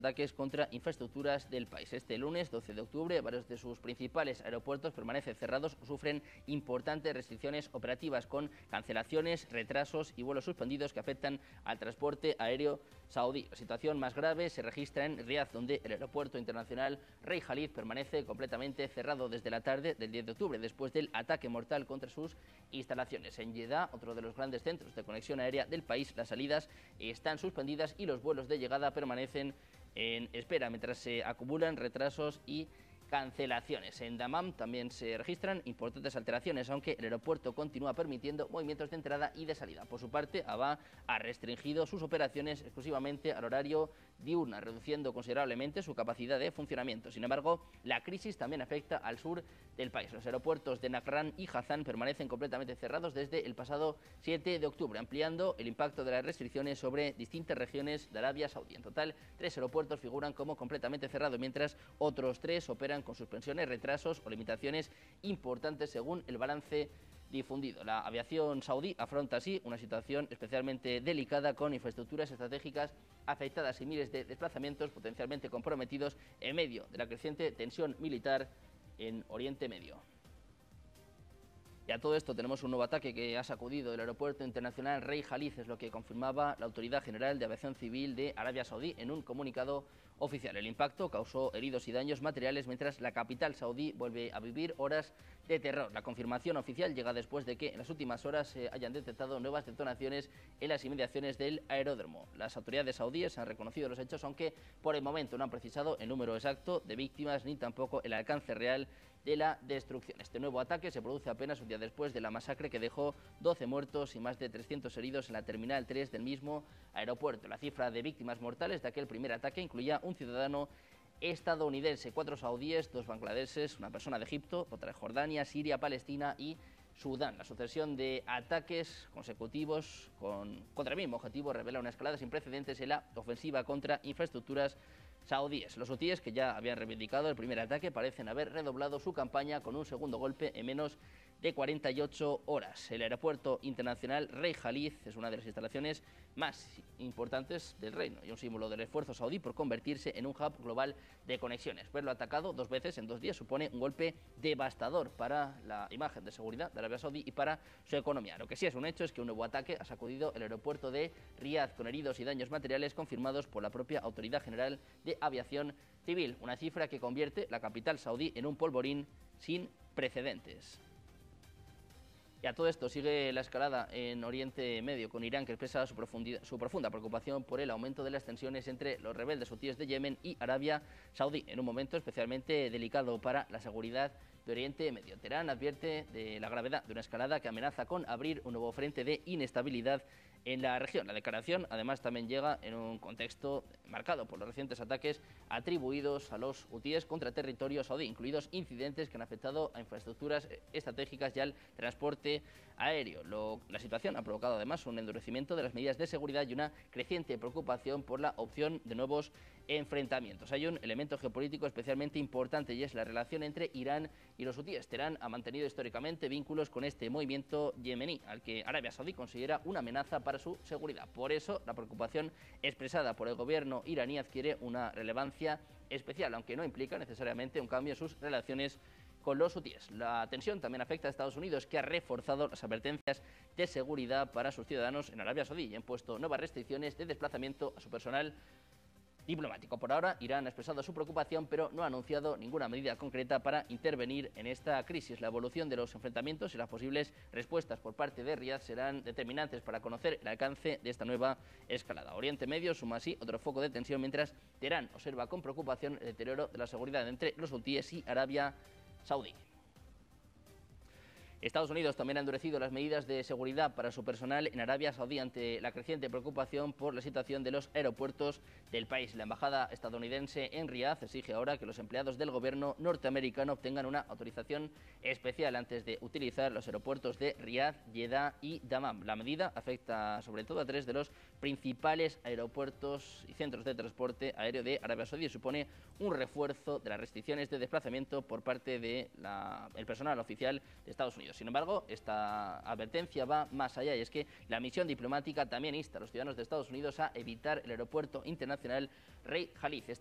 ataques contra infraestructuras del país. Este lunes, 12 de octubre, varios de sus principales aeropuertos permanecen cerrados o sufren importantes restricciones operativas con cancelaciones, retrasos y vuelos suspendidos que afectan al transporte aéreo saudí. La situación más grave se registra en Riad, donde el aeropuerto internacional Rey Khalid permanece completamente cerrado desde la tarde del 10 de octubre, después del ataque mortal contra sus instalaciones. En Jeddah, otro de los grandes centros de conexión aérea del país, las salidas están suspendidas y los vuelos de llegada permanecen en espera, mientras se acumulan retrasos y cancelaciones. En Dammam también se registran importantes alteraciones, aunque el aeropuerto continúa permitiendo movimientos de entrada y de salida. Por su parte, ABA ha restringido sus operaciones exclusivamente al horario diurno, reduciendo considerablemente su capacidad de funcionamiento. Sin embargo, la crisis también afecta al sur del país. Los aeropuertos de Naqran y Hazán permanecen completamente cerrados desde el pasado 7 de octubre, ampliando el impacto de las restricciones sobre distintas regiones de Arabia Saudí. En total, 3 aeropuertos figuran como completamente cerrados, mientras otros 3 operan con suspensiones, retrasos o limitaciones importantes según el balance difundido. La aviación saudí afronta así una situación especialmente delicada, con infraestructuras estratégicas afectadas y miles de desplazamientos potencialmente comprometidos en medio de la creciente tensión militar en Oriente Medio. Y a todo esto tenemos un nuevo ataque que ha sacudido el aeropuerto internacional Rey Khalid, es lo que confirmaba la Autoridad General de Aviación Civil de Arabia Saudí en un comunicado oficial. El impacto causó heridos y daños materiales, mientras la capital saudí vuelve a vivir horas de terror. La confirmación oficial llega después de que en las últimas horas se hayan detectado nuevas detonaciones en las inmediaciones del aeródromo. Las autoridades saudíes han reconocido los hechos, aunque por el momento no han precisado el número exacto de víctimas ni tampoco el alcance real de la destrucción. Este nuevo ataque se produce apenas un día después de la masacre que dejó 12 muertos y más de 300 heridos en la Terminal 3 del mismo aeropuerto. La cifra de víctimas mortales de aquel primer ataque incluía un ciudadano estadounidense, 4 saudíes, 2 bangladeses, una persona de Egipto, otra de Jordania, Siria, Palestina y Sudán. La sucesión de ataques consecutivos contra el mismo objetivo revela una escalada sin precedentes en la ofensiva contra infraestructuras saudíes. Los hutíes, que ya habían reivindicado el primer ataque, parecen haber redoblado su campaña con un segundo golpe en menos de 48 horas. El aeropuerto internacional Rey Khalid es una de las instalaciones más importantes del reino y un símbolo del esfuerzo saudí por convertirse en un hub global de conexiones. Verlo atacado 2 veces en 2 días supone un golpe devastador para la imagen de seguridad de Arabia Saudí y para su economía. Lo que sí es un hecho es que un nuevo ataque ha sacudido el aeropuerto de Riad, con heridos y daños materiales confirmados por la propia Autoridad General de Aviación Civil, una cifra que convierte la capital saudí en un polvorín sin precedentes. Y a todo esto sigue la escalada en Oriente Medio, con Irán, que expresa su profunda preocupación por el aumento de las tensiones entre los rebeldes hutíes de Yemen y Arabia Saudí, en un momento especialmente delicado para la seguridad de Oriente Medio. Teherán advierte de la gravedad de una escalada que amenaza con abrir un nuevo frente de inestabilidad en la región. La declaración, además, también llega en un contexto marcado por los recientes ataques atribuidos a los hutíes contra territorio saudí, incluidos incidentes que han afectado a infraestructuras estratégicas y al transporte aéreo. La situación ha provocado además un endurecimiento de las medidas de seguridad y una creciente preocupación por la opción de nuevos enfrentamientos. Hay un elemento geopolítico especialmente importante y es la relación entre Irán y los hutíes. Teherán ha mantenido históricamente vínculos con este movimiento yemení, al que Arabia Saudí considera una amenaza para su seguridad. Por eso, la preocupación expresada por el gobierno iraní adquiere una relevancia especial, aunque no implica necesariamente un cambio en sus relaciones con los hutíes. La tensión también afecta a Estados Unidos, que ha reforzado las advertencias de seguridad para sus ciudadanos en Arabia Saudí y ha impuesto nuevas restricciones de desplazamiento a su personal diplomático. Por ahora, Irán ha expresado su preocupación, pero no ha anunciado ninguna medida concreta para intervenir en esta crisis. La evolución de los enfrentamientos y las posibles respuestas por parte de Riad serán determinantes para conocer el alcance de esta nueva escalada. Oriente Medio suma así otro foco de tensión, mientras Teherán observa con preocupación el deterioro de la seguridad entre los hutíes y Arabia Saudí. Estados Unidos también ha endurecido las medidas de seguridad para su personal en Arabia Saudí ante la creciente preocupación por la situación de los aeropuertos del país. La embajada estadounidense en Riad exige ahora que los empleados del gobierno norteamericano obtengan una autorización especial antes de utilizar los aeropuertos de Riad, Jeddah y Dammam. La medida afecta sobre todo a 3 de los principales aeropuertos y centros de transporte aéreo de Arabia Saudí y supone un refuerzo de las restricciones de desplazamiento por parte del personal oficial de Estados Unidos. Unidos. Sin embargo, esta advertencia va más allá, y es que la misión diplomática también insta a los ciudadanos de Estados Unidos a evitar el aeropuerto internacional Rey Khalid.